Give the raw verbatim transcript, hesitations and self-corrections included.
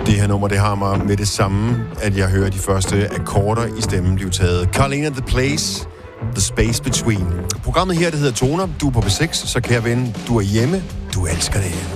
Det her nummer, det har mig med det samme, at jeg hører de første akkorder i stemmen blive taget. Carlina The Place, The Space Between. Programmet her, det hedder Toner. Du er på B seks, så kære ven, du er hjemme. Du elsker det.